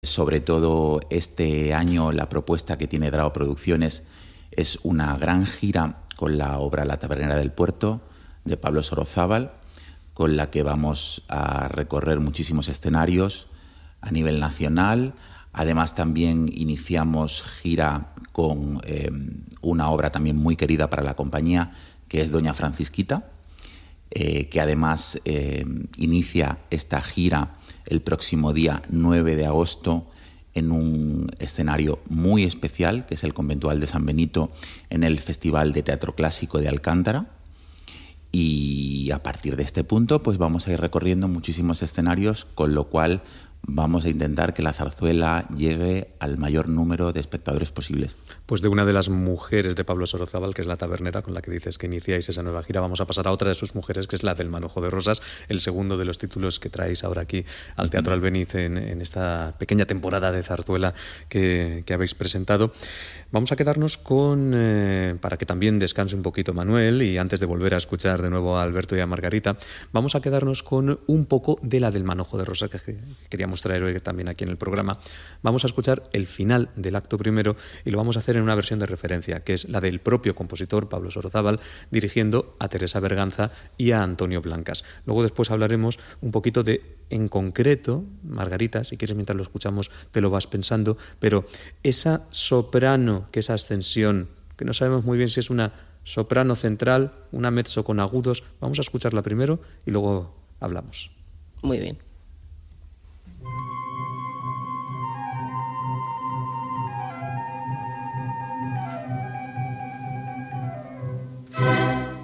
Sobre todo este año la propuesta que tiene Drao Producciones es una gran gira con la obra La tabernera del puerto de Pablo Sorozábal, con la que vamos a recorrer muchísimos escenarios a nivel nacional. Además también iniciamos gira con una obra también muy querida para la compañía, que es Doña Francisquita, que además inicia esta gira el próximo día 9 de agosto en un escenario muy especial, que es el Conventual de San Benito, en el Festival de Teatro Clásico de Alcántara. Y a partir de este punto pues vamos a ir recorriendo muchísimos escenarios, con lo cual vamos a intentar que la zarzuela llegue al mayor número de espectadores posibles. Pues de una de las mujeres de Pablo Sorozábal, que es la tabernera, con la que dices que iniciáis esa nueva gira, vamos a pasar a otra de sus mujeres, que es la del Manojo de Rosas, el segundo de los títulos que traéis ahora aquí al Teatro Albéniz en esta pequeña temporada de zarzuela que habéis presentado. Vamos a quedarnos con, para que también descanse un poquito Manuel, y antes de volver a escuchar de nuevo a Alberto y a Margarita, vamos a quedarnos con un poco de la del Manojo de Rosas, que queríamos traer hoy también aquí en el programa. Vamos a escuchar el final del acto primero y lo vamos a hacer en una versión de referencia, que es la del propio compositor Pablo Sorozábal, dirigiendo a Teresa Berganza y a Antonio Blancas. Luego después hablaremos un poquito de, en concreto, Margarita, si quieres mientras lo escuchamos te lo vas pensando, pero esa soprano, que esa ascensión, que no sabemos muy bien si es una soprano central, una mezzo con agudos, vamos a escucharla primero y luego hablamos. Muy bien.